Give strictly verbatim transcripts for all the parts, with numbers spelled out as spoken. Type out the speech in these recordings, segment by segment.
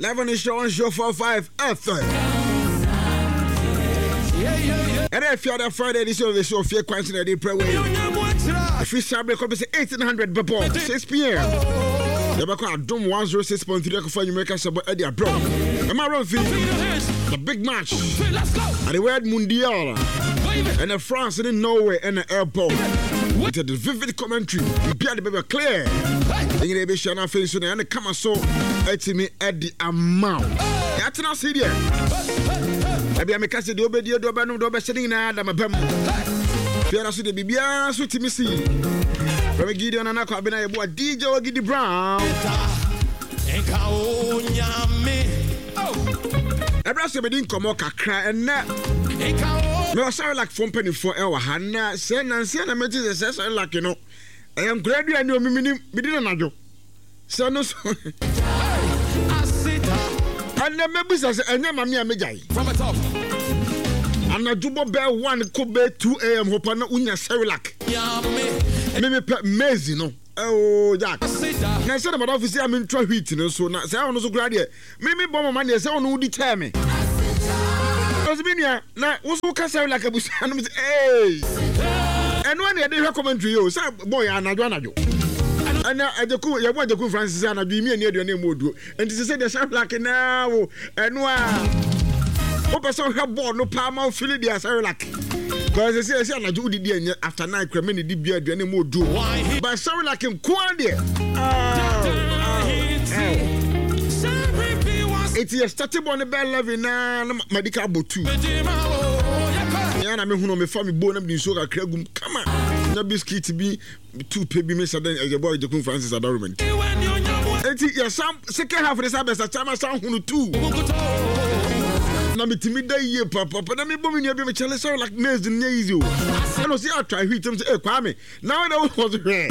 eleven is show on show four five F. And if you're the Friday edition of the show, if you're quite ready, pray away. If you shall be eighteen hundred before six p.m. The back of Dome one oh six point three for you make us about Eddie Bro. Am I wrong? The big match. And the word Mundial. And the France and in Norway and the airport. With the vivid commentary. You be the baby clear. And you be shana face and the camera so at me at the amount. That's not see there. Maybe I make us the obedi do ba no do ba sitting na da mabam. Fiara so de bibia so timi si. From Gideon and Akwa Bena Yebo D J Ogidi Brown. Enka o nyame. Oh. Ebra se bedin komo kakra enne. Enka o. Me sorry like phone penny for ewa hanna. Say nansi na meti se say like no. I am graduate and you me me did anadwo. Say no so. And the members say enye mami amejai. From the top. And a jubo bear one could be two a.m. hopa na unya Cerelac. Maybe mezi no. Oh, Jack. Now said about office I'm in try wheat no so na say I so graduate. Maybe bomb man say on who tell me. Cause me na wo so ka Cerelac abusa no say hey. And when they dey commentary yo say boy anadwo anadwo. And I the cool you want the cool Francis anadwo me and your modu. And this say the Cerelac now and wa. O person have ball no palm feel the Cerelac. Because they say I say na do di after night creme ni di bia aduane mo do. But Cerelac in kwa there. It's a starting on the bell level na medical botu. Ya na me hunu me fa me bo na bi so ka kragum. Come on. Na biscuit bi two pay bi me say den e boy Jekun Francis Adarment. Enti ya sam second half of the service chama sam hunu two. Na me timi da ye papa na me bomi nua bi me chele so like maize in easy o I no see I try hit him say eh Kwame now na was here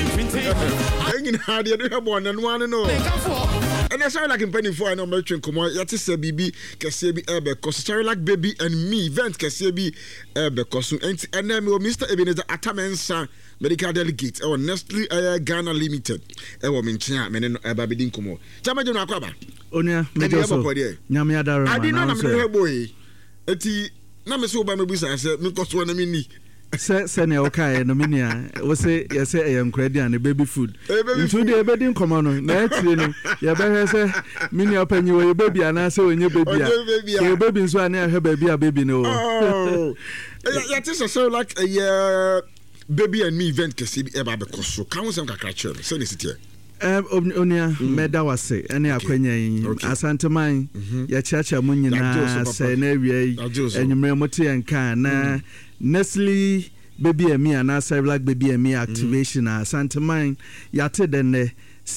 engin hard ye do hebo na no an no and I say like in penny for na me twin komo yati se bibi kese bi ebe cause Cerelac baby and me event kese bi ebe cause enti ena me Mister Ebenezer Atamensa medical delegate e Nestle uh, Ghana Limited e wo me ntia me no eba bedin komo chama je no akwaba onia me do so nyame adaro I didn't know na me hebo eti na me so ba me busa se me koso na me ni se se ne okay no minia wo se ye se e yankradi an baby food ntu de ebedin komo no na etire no ye be he se minia opanyi wo ye baby ana se onye baby a ye baby nso ana ahwe baby a baby no ya ti so like a uh, baby and me event kesi e ba be koso kan wo sem kakra chere se ne sitie Um, onia meda wase ene akwanya yin asanteman ya chiacha munyina se na wie enyumre mote enka na Nestle baby emi na Cerelac baby emi activation asanteman ya te denne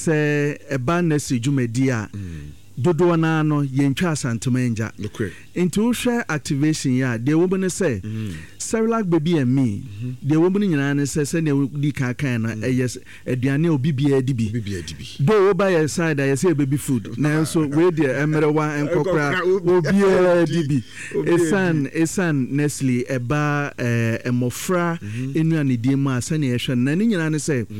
se eba Nestle jumedi a dodo na no yentwa asanteman nja into share activation ya de wo bene se Cerelac baby emi de wo bene nyina ne se se ne di kan kan na eyes aduane obi bia dibi do wo ba ya side ya say baby food na so we de emere wa enkokra obi dibi esan esan Nestle eba emofra enuane di ma se ne ehwe na ne nyina ne se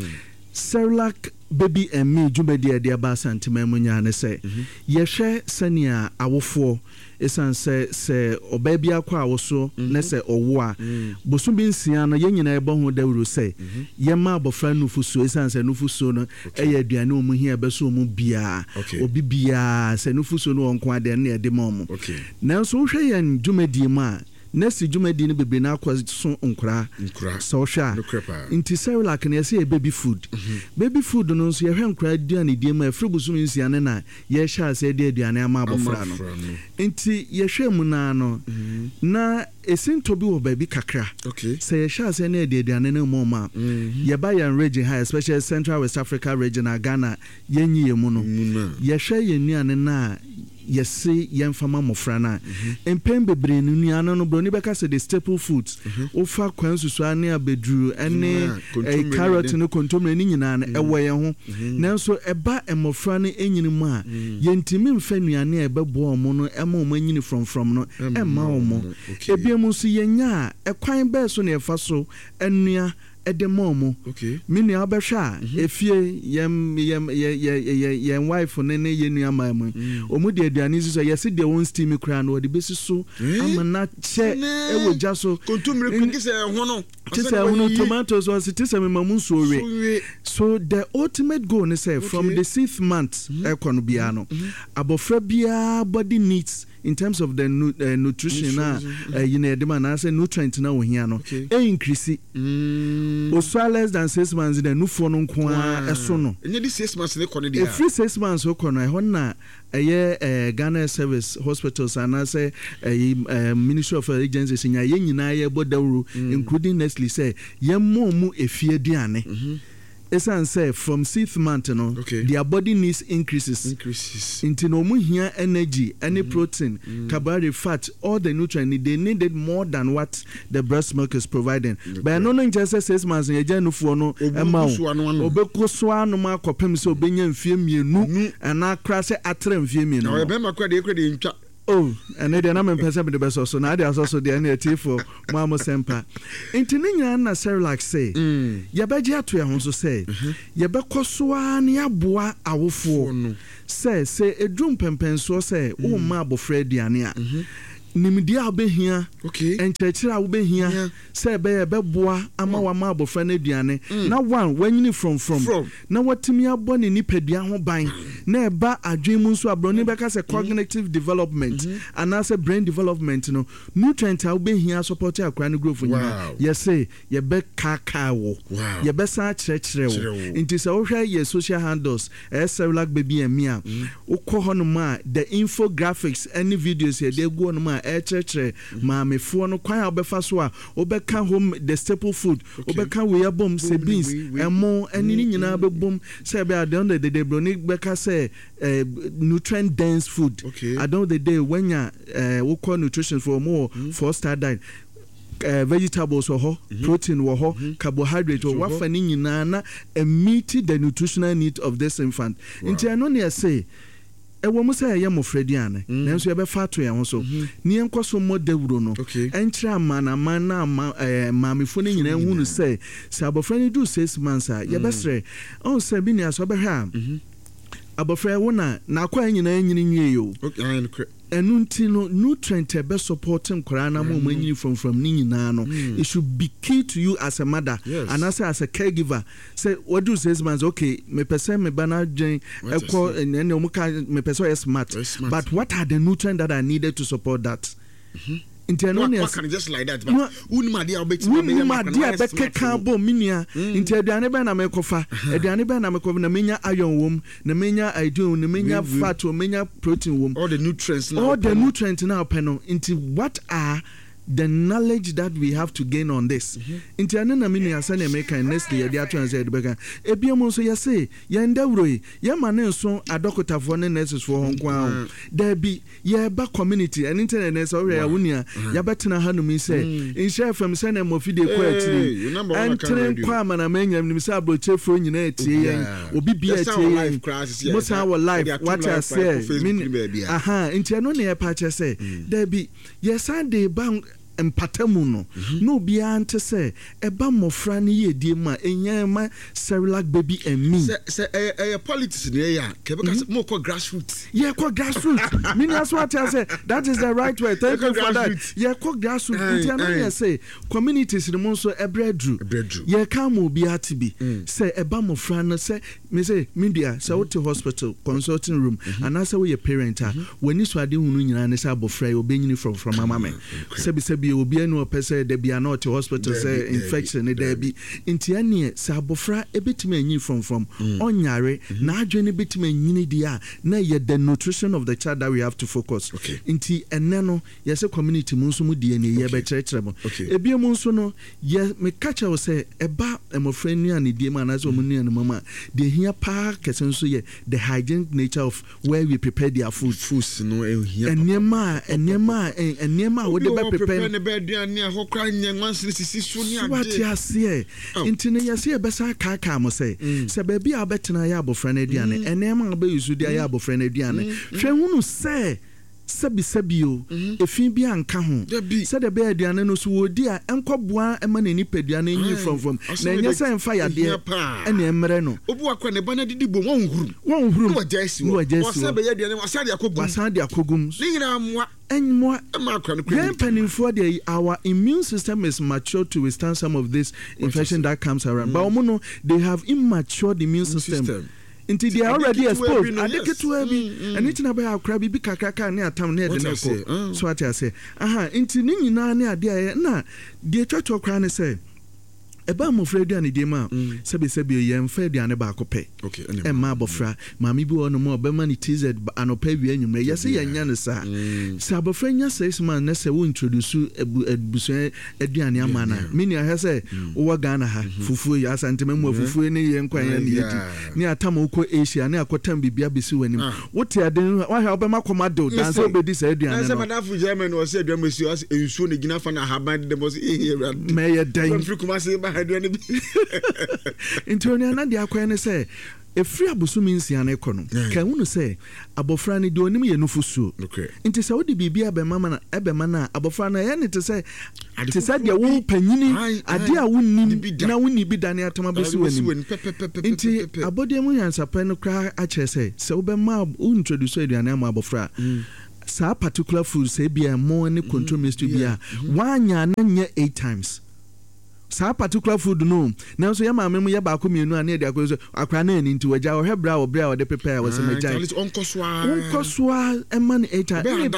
Cerelac baby and me jumedi de aba santema munya ne se ye hwe sania awofo esan se se obabi akwa awoso ne se owo a bosu bi nsia no ye nyina ebo ho dawuru se ye ma abofra nufuso esan se nufuso no eye aduane omu hia beso omu bia obi bia se nufuso no onko ade ne ede mom na so hwe ye jumedi ma Nestle jumedi ni bebe na akwa so nkura so hwa inti Cerelac na say baby food baby food no so ye hwe nkura aduane die ma afribusu nsia ne na ye sha say de aduane ama abofra no inti ye hwe mu na no na esinto bi wo baby kakra say ye sha say na de aduane na mo ma ye ba yan region high especially Central West Africa region na Ghana ye nyi ye mu no ye hwe ye nuane na yesi yemfama mofrana empem bebre nunu no bro ni beka say the staple foods ofa kwansusu ane abedru ene carrot no kontomre ni nyina na ewo ye ho nanso eba emofra ne enyini mu a yentimi mfa nuane ebebo omo no ema omo enyini from from no ema omo ebiemu so yenya ekwan be so na efa so enua ɛde mom okay mini abɛhwa efie yem yem ye ye wife ne ne ye nua mamu omu de aduane so yesi de won steam kra no de besi so amana che ewo gya so kontumre kungise ho no tise ho no tomatoes was tise me mamu so we so the ultimate goal is say from the sixth month ekon bia no abofra bia body needs in terms of the nu, uh, nutrition na uh, you know demand na say nutrient na wo hia no e increase mm. o less than six months the nufo no nko a eso no enye di six months ne kono dia e free six months o kono e ho na eye Ghana Service Hospitals and say uh, Ministry of Agencies nya ye nyina ye bodawru including Nestle say ye mo mu efie duane mhm esan say from sixth month no okay. their body needs increases increases into no mu here energy any mm-hmm. protein mm-hmm. carbohydrate fat all the nutrients they needed more than what the breast milk is providing okay. but no no just say six months ye janufo no ema obekoso anu ma kopem se obenya mfie mienu ana kra se atre mfie mienu no be ma kwa de ekwe de ntwa oh and then na me person be the best so na dey also dey na ati for mama sempa intininya na Cerelac say ye beje ato e ho so say ye be koso an ya boa awofo say say edrum pempenso say o ma abofra aduane a nimdia obehia okay enchechira obehia say be be boa ama wa ma abofra na aduane na one wanyini from from na watimi abo ne nipadua ho ban na eba adwemu nso abroni beka say cognitive development and as a brain development no nutrient a obehia support akra ne growth nyina yes say ye be kaka wo ye be sa chirechire wo into say ohwa ye social handles e Cerelac baby and me a ukọ no ma the infographics any videos ye dey go no ma e chirechire ma mefo no kwan obefa so a obeka home the staple food obeka we abom say beans emo any nyina be bom say be at the end of the day broni beka say uh, nutrient dense food okay. at the end of the day when you uh, we call nutrition for more mm-hmm. four star diet uh, vegetables or mm-hmm. protein or mm-hmm. carbohydrate or what fani nyina na meet the nutritional need of this infant wow. Nti ano ne say e wo mo say ye mo frediane nanso ye be fa to ye ho so ni enkoso mo dawuro no enkyira amana amana maamefo ne nyina hu no say say abofra ne do six months a ye be sre on say bi ni aso be ha abofra wo na na kwa nyina nyini nwie yo enu nti no nutrient e be supporting korana mo mo nyini from from ni nyina no it should be key to you as a mother yes. And as, as a caregiver say what do six months okay me person me bana gen ekọ ene o muka me person is smart but what are the nutrients that are needed to support that mm-hmm. Internally, what can just like that? But unma dia obeti unma dia beke kabo minia. Inti aduane be na mekofa, aduane be na mekofa na menya iron wom, na menya iodine, na menya fat, na menya protein wom. All the nutrients now. All the nutrients now peno. Inti what are the knowledge that we have to gain on this. Inti anena mini asane America Nestle ye dia translate beka. Ebiemo so ye say ye ndawroi ye mane so adokotafo ne nurses for honkwa. There be ye ba community and internet nurse ore ya wunia ya betena hanum say in share from say na mofide kwa atiri. And train kwa mana menya nim say abrochefo nyina etie yen obi bia etie yen. Most our life what I say aha inti ano ne ye pa che say there be yes Sunday bank empatamu no no bia ante say eba mofra ne ye die ma enya ma Cerelac baby and me say say eh politics ne ya kebeka mo ko grassroots yeah ko grassroots me na so what I say that is the right way thank you for that yeah ko grassroots ntia na ya say communities ne mo so ebredru yeah ka mo bia tibi say eba mofra no say me say media say what hospital consulting room and I say we your parent when you so ade hunu nyina ne say abofra obenyini from from mama me say be say obi anu opese de bia na to hospital say infection ne there be ntia ne say abofra ebetime anyi from from onyare na adwene betime anyini dia na ye the nutrition of the child that we have to focus nti enne no ye say community mu nso mu die ne ye be kyerɛkyerɛ mo ebi mu nso no ye me catch we say eba emofra nua ne die ma na so mu nua ne mama de hia pa kese nso ye the hygienic nature of where we prepare their food foods no ehia enema enema enema we dey prepare aduane a hokra nyanwanse sisi so ni ade what you say intine yesi e besa kaka mo say se ba bia betena ya abofra na aduane enema ba yusu dia ya abofra na aduane hwe hunu say sabi sabi o efin bi anka ho said the bed aduane no so wodi a enkoboa ema na nipaduane nyi from from na nya say emfa yade ene emre no obu akwa ne bana didi bom won huru won huru wo jesi wo wasa be yade wasa de akogum wasa de akogum ni nyina moa enmoa ma akwa no kwen penifo de our immune system is mature to withstand some of this infection that comes around but omo no they have immature immune system, system. Inti they are already exposed adeketua bi and it na ba akra bi bi kakaka na atam na ede na ko so ati ase aha inti ni nyina na ade aye na de twatwa kra ne say eba mo fra aduane de ma sebe sebe ye mfa aduane ba akopɛ okay e ma abofra maami bi wono mo obema ni T Z anopa wi anwumre yese ye nya ne sa sa abofra nya six man na se wo introduce ebusu aduane amana mini a hese wo Ghana ha fufuo ya asantema mu fufuo ne ye nkwan ya ne yedi ni atam uko Asia ne akotam bibia besi wanim wote aden wa ha obema komado dance obedi sa aduane no na se madafu German wo se aduane mesi as ensuo ne gina fa na haban de mo se eh me ye dan free kuma se ba aduane bi intonia na dia kwene se efri abosumi nsia na ekono ka hunu se abofra ne de onim ye nufusuo nti se wodi bibia be mama na ebe mana abofra na ye ne te se te se de wo panyini ade a wonnim na wonni bi dane atama besi wani nti abode mu yansapa no kra a kire se se wo be ma wo introduce aduane am abofra sa particular food se bia mo ne control ministry bia wanya na nya eight times sa particular food no na so ya maame mu ya ba ko mienu ana e dia ko so akra na ani nti waja o hebra o bra o de prepare was me jai onkosoa onkosoa e man eight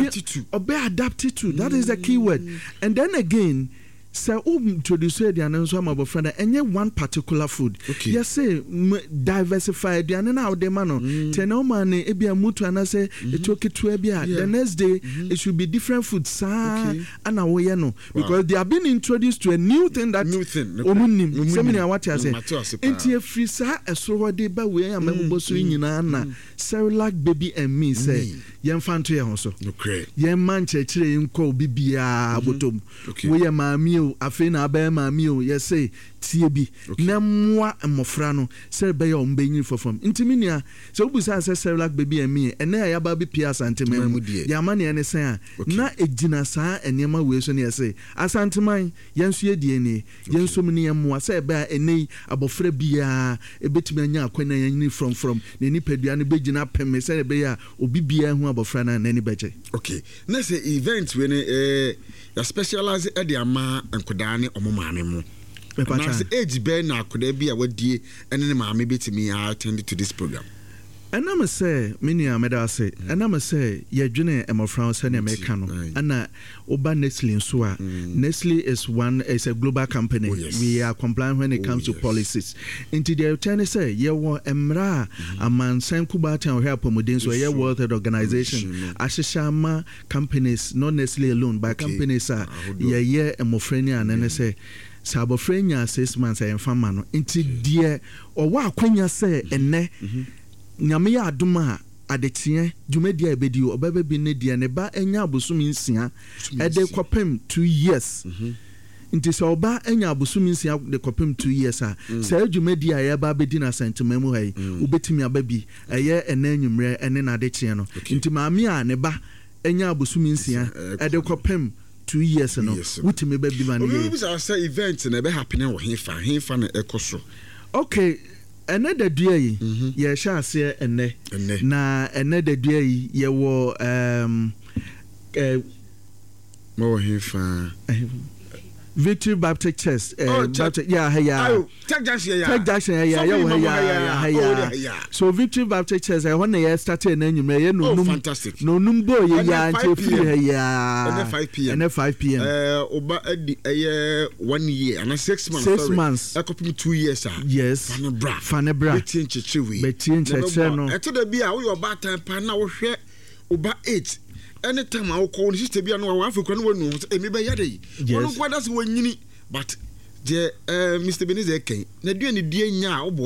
obe adapted to that is the key word and then again so um introduce the ananso amabofra na enye one particular food okay. Yes say diversify the anana de ma no tena ma na e bia mutu ana say etoketu e bia the next day mm-hmm. It should be different food sa okay. Ana wo ye no because wow. They have been introduced to a new thing that new thing omunim semina what you say enti e free sa esoro de ba we amabo so nyina na Cerelac baby and me say yen fanto ye ho so okay yen man chechire nko bibia botom we ye maami afi na aba maami o ye say tie bi na moa mmofra no se be ye ombenyi fofom ntimenia se obusa se Cerelac baby and me ena ya ba bi pia santeman ya ma ne ne sen na ejina saa enema we so ne ye say asanteman yenso ye die ni yenso mu ne ye moa se be enei abofra bia ebetimi anya akwana yanyi from from ne ni padua ne begina peme se be ya obi bia hu abofra na nani beje okay na say event we ne eh ya specialize e de ama enkoda ne omomaame mu na say age be na akoda bia wadie ene ne maame betimi attend to this program. And I'm say, many are medase, and I'm say, ye june emofran se ne mekano. Ana oba Nestle nsoa. Nestle is one is a global company. Oh, yes. We are compliant when it comes oh, to yes. policies. Into the attorney say, ye wo emra aman san kubata o help pomodin so ye World Health Organization. Ashishama companies, not Nestle alone, but okay. Companies are ye ye emofrenia and then say sabofrenia six months and famano. Into the or wa kwenya say enne nyame ya adoma adetie dwumedia ebedi obebe bi ne dia ne ba enya abosumi nsia ede kopem two years mhm nti so oba enya abosumi nsia de kopem two years a say dwumedia ya ba bedi na sentememu hai ubetimi ababi eye enanyumre ene na adetie no nti maami a ne ba enya abosumi nsia ede kopem two years no wutimi ba bi ma ne we be say event na be happen wo hefa hefa na ekoso okay. Another day, ye shall say ene na another day ye wo um uh more hefa Victory Baptist Church uh, oh, Baptist yeah yeah Tech Junction yeah Tech Junction yeah yeah yeah yeah so Victory Baptist Church I when they started na nyume ye no fantastic no numbo ye ya nche free yeah and five p m and five p m eh oba edi eh one year and six months six months akopim two years ah yes fanebra fanebra betin chichiwi betin chichiwi no eto da bia wo oba time pa na wo hwe oba eight anytime I call sister bia no wa afekwa no wonu emi be yade wono kwa das wonyini but je uh, Mister Benize ken na dua ne die nya oboa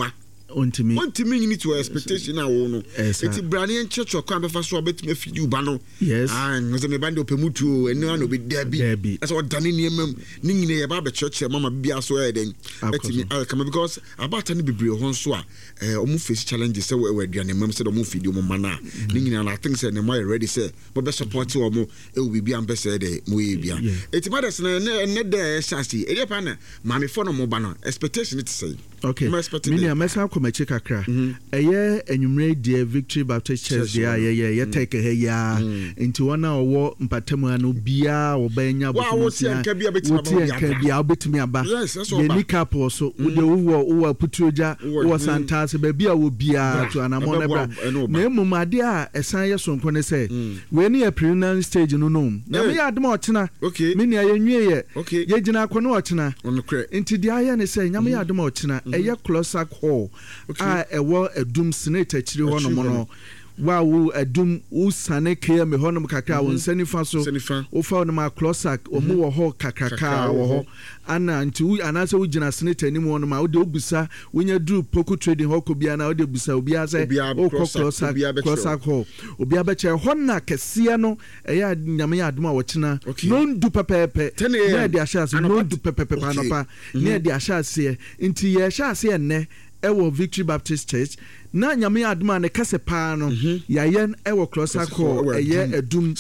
ontimi ontimi nyini to expectation na wo no eti brane enchecho kwa befa so obetumi afidi uba no yes ah nze me bande opemutu enu ana obi dabi asa odane niemam ni nyine ye ba be church mama bia so e den etimi alkama because abata ne bebre ho nso a eh omu face challenges se we aduane mam se do mu fidi omu mana ni nyine na think say ne mo ready say bo be support omu e wo bibia am be say de mo ye bia eti mothers na ne de shasi e dey pa na mame fo no mo ba no expectation it say okay mini amesa komachi kakra eye enwumre die Victory Baptist Church dia ye ye ye take he ya nti wona owo mpatamu ano bia wo ba nya bo wo tie nka bia betimi aba wo tie nka bia obetimi aba ye ni kapo so wo de wo wo putuoja wo santas ba bia wo bia to anamo na bra na emumade a esan ye sonko ne se we ni a preliminary stage no no na me ya adom ochena mini aye nwie ye ye gina akono ochena nti dia ye ne se nyame ya adom ochena eye closer call a ewo edum senate chiri ho no mo wa wo edum usane ke me ho no kakra wo nsani fa so wo fa no ma closer o mu wo ho kakaka wo ho ana nti anase wo gina senate ni mo no ma wo de obusa wonya dru poku trading ho ko bia na wo de busa obi ase o closer closer call obi abeche ho na kese no eya nyame ya adom a wo chena no ndu pepepe na de ashase no ndu pepepe anopa na de ashase nti ye ashase ne ewo Victory Baptist Church na nyame aduma ne kase pa no ya yen ewo closer call eye edum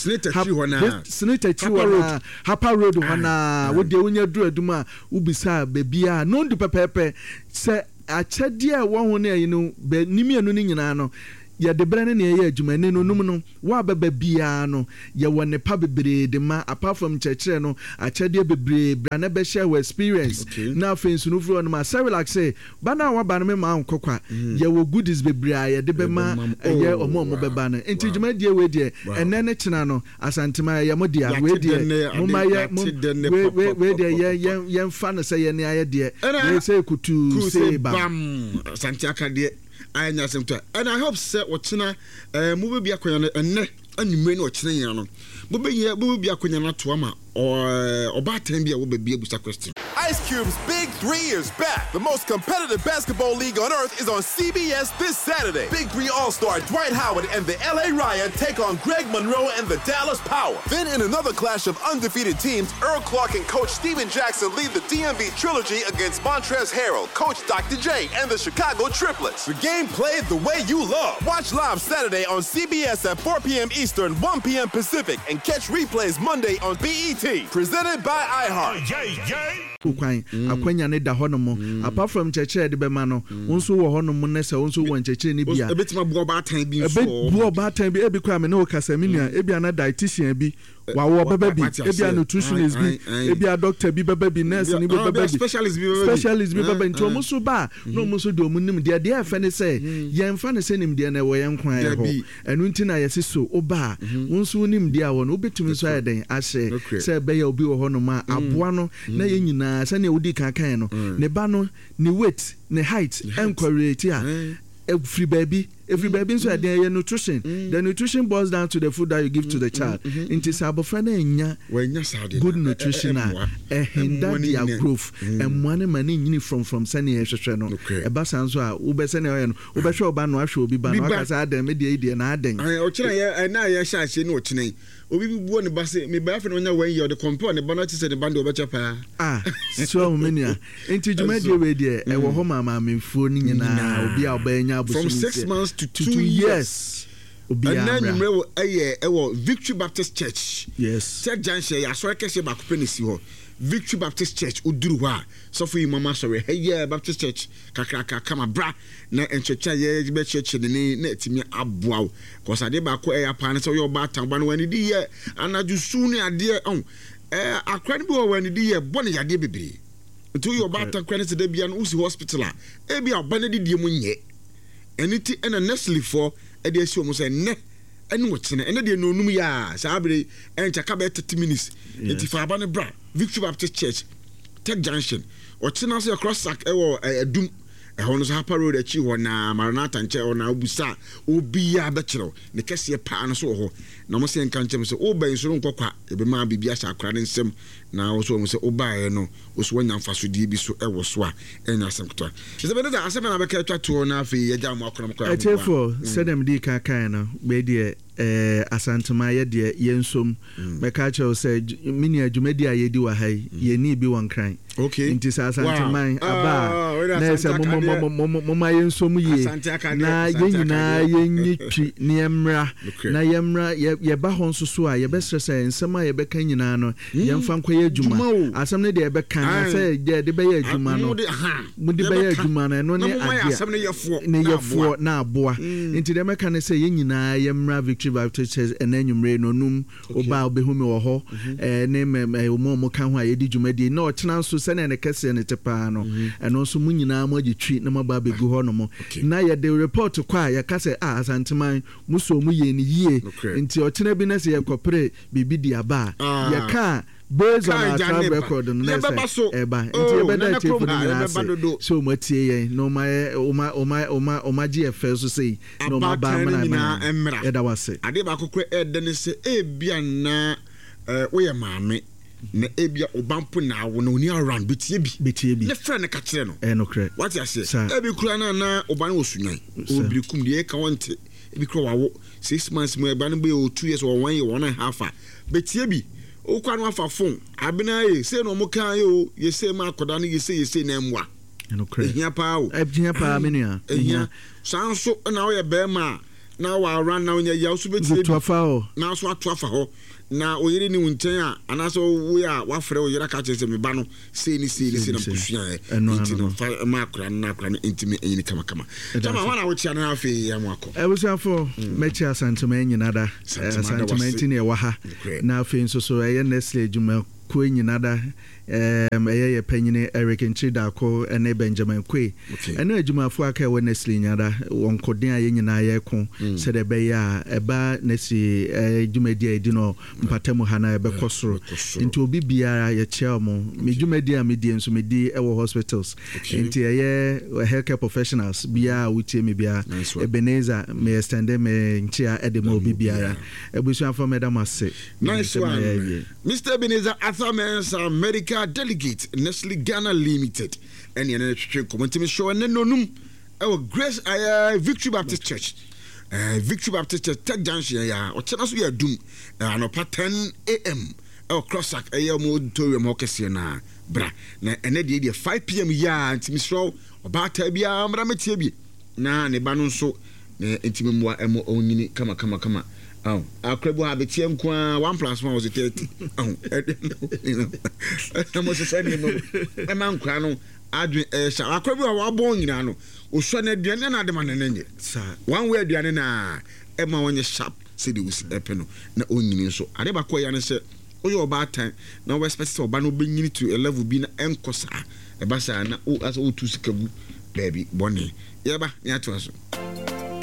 Senator Chiwana Hapa Road hona wo de wonya duru aduma ubisa bebia no ndu pepepe se achede wo ho na yi no be nimianu ni nyina no ya de brane ne ye adwuma ne no num no wa baba bia no ye wone pa bebre de ma apart from church no achede bebre brane be share we experience na fensu no fro no ma say relax say bana wa ba no me ma nkokwa ye wo goodies bebre ye de be ma ye omo omo be ba no enti dwuma die we die enne ne chena no asantima ye mo dia we die mo ma ye we we die ye ye mfa no say ye ne aye die we say kutu say bam santiaka die I nya semto and I hope say wochina eh mu be bia konya no enne anwumre no ochina nya no bo be ye bo bia konya na to ama o oba tan bia wo be bia busa question. Ice Cube's Big Three is back. The most competitive basketball league on earth is on C B S this Saturday. Big Three All-Star Dwight Howard and the L A Riot take on Greg Monroe and the Dallas Power. Then in another clash of undefeated teams, Earl Clark and Coach Steven Jackson lead the D M V trilogy against Montrezl Harrell, Coach Doctor J, and the Chicago Triplets. The game played the way you love. Watch live Saturday on C B S at four p.m. Eastern, one p.m. Pacific, and catch replays Monday on B E T. Presented by iHeart. Yay, yay. Kwan akwanya ne da honom apart from chechire de be ma no wonso wo honom ne se wonso wo chechire ne bia ebetima buo ba tan bi so buo ba tan bi e bi kwa me ne o kasa me nua e bia na dietitian bi wa wo baba bi e bia nutritionist bi e bia doctor bi baba bi nurse ni baba bi specialist bi baba specialist bi baba nto mo so ba no mo so do mo nim de de e fa ne se ye mfa ne se nim de na wo ye nkwan ye ho enu nti na ye se so o ba wonso nim de a wo no obetumi so ayeden ahye se be ya obi wo honom a aboa no na ye nyina sane udi kankan no ne ba no ne weight ne height encourage a every baby every baby so there nutrition the nutrition boils down to the food that you give to the child into sabofra na nya good nutrition a hinder their growth and money money nyini from from sane ehwehwe no e ba san so a wo be sane oye no wo be hwe oba no ahwe obi ba no aka sa adam me de de na aden o kira ye na ye sha hye ne o kina obi bi buo ne ba se me ba fa no nya wan ye o de compare ne ba no ti se de band o be chepa ah so mania enti juma de we de e wo ho mama memfuo ni nyina obi a oba nya abusu from six months to two, two years. years. And then you know, eh, eh, Victory Baptist Church. Yes. Church Junction. I saw a case about Penisi. Victory Baptist Church. Uduruwa. So for you, Mama, sorry. Hey, yeah, Baptist Church. Kakraka, kama bra. Na and church, yeah, be church. Ne ne timi abuaw. Cause I did back where I pan so your batan. But when it did, and I just soon idea on. Eh, I can't go when it did. Bonnie, I did be. To your batan credits the Bian Usi Hospital. Ebi a Benedict Dimunye. Anything and a Nestle for a day so almost a ne and what's in and they know no ya sabre and chakabe thirty minutes eighty five bana bra Victory Baptist Church Tech Junction or Chinase across sack or a doom ɛhɔ no so Hapa Road achi hɔ na Maranatha nkyɛ hɔ na obusa obiya bɛkyerɛw ne kɛseɛ paa no so wɔ hɔ na mo sɛ nka nkyɛm sɛ oba nsoro nkɔkwa ebema bibia hyɛ akora ne nsɛm na wo so mo sɛ obae no wo so wanya mfasodie bi so ɛwɔ so a ɛnya asɛm kotɔ sɛ bɛde da asɛm na bɛka atwa to na afei yɛgya mo akora mo kora atefo sɛdɛm di ka kan no be deɛ eh asantuma yɛ deɛ yɛnsom mɛka kyerɛw sɛ mini adwumadi a yɛdi wɔ ha yi yɛni bi wɔn kran okay nti sɛ asantuma aba na sɛ mo mo mo mo ma yɛnsom yie na yɛnyinaa yɛnyi twi ne yɛmra na yɛmra yɛba hɔ nso so a yɛbɛsrɛ sɛ nsɛm a yɛbɛka nyinaa no yɛmfa nkɔyɛ adwuma asɛm ne deɛ yɛbɛka na sɛ deɛ de bɛyɛ adwuma no mo de bɛyɛ adwuma no ɛno ne adeɛ ne yɛfoɔ na aboa nti deɛ mɛka ne sɛ yɛnyinaa yɛmra Victory Baptist Church ɛna nwumre no num oba obɛhu me wɔ hɔ eh ne me mo mo ka ho a yɛdi dwumadi na ɔtena nso sɛ ne ne kɛse ne te paa no ɛno nso mo nyinaa mo agye twi na mo ba bɛgu hɔ no mo na yɛde report kɔ a yɛka sɛ ah asanteman mo so mo yɛ ne yie nti ɔtena bi na sɛ yɛkɔpere bibi di aba yɛka based on our track record no na sɛ ɛba nti yɛbɛda tiefo no nyinaa sɛ so mo tie yɛn no ma oma oma oma oma G F so sei no ma ba mana na ɛda wase ade ba kokoro ɛda ne sɛ ebia na wo yɛ maame na ebia obampo na wo na oni around betie bi betie bi ne frɛ ne ka kyerɛ no ɛ no krɛ what you say ebi kura na na obane osunyan obiri kum de ka wonte ebi kura wawo six months mo eba no be o two years or one year one and a half betie bi o kwa no afa phone abena ye say no mo kan ye o ye say ma akoda no ye say ye say na mwa ɛ no krɛ ehia pa o ehia pa menua ehia sanso na wo ye be ma na wa around na onya ya so betie bi na so ato afa ho na oyere ni wunchen a anaso wo ya wafre oyere ka kyerɛ sɛ me ba no sei ni sei ni sei na kusua e nti no fa ma akora na akora no intimi enyi kama kama tama wana wo chia na afi ya mu akɔ ebusuafo mechi asantuma enyina da asantuma ntini e wa ha na afi nso so eye Nestle adwuma ko enyina da em eye ye panyine Eric Nchidako ene Benjamin Kwe ene adwumafo aka we Nestle nyada wonkoden a yenyina ye ko se de be ya eba Nestle adwumadi a edi no mpatamu hana ebe kosoro nti obi biara ye chia mo me dwumadi a me die nso me di e wo hospitals nti eye healthcare professionals bia wutie me bia Ebenezer me extend me nchia e de mo obi biara ebusuafo medam ase nice one Mister Ebenezer Athamen Medical Delegate Nestle Ghana Limited and the Church Community Show and Nonum our Grace uh, Victory Baptist Church uh, Victory Baptist Church Tech Junction ya or channels we are doom and uh, ten a.m. our crossack a year more to your na bra na and the five p.m. ya and Miss Row about Tabia Mrametibi na ne banon so intimua emo onini kama kama kama oh akrebo habetie nko one plus one was thirty oh you know I'm also saying e man kwa no adwen eh sha akrebo wa bon nyina no ohwa na aduane na adema na nenye one way aduane na e ma wonye sharp say the was epeno na onyini so ade ba ko ya ne se oyo oba tan na we expect oba no benyini to a level bi na enkosa e ba sa na o as o tu sikagu baby boni yeba nya to so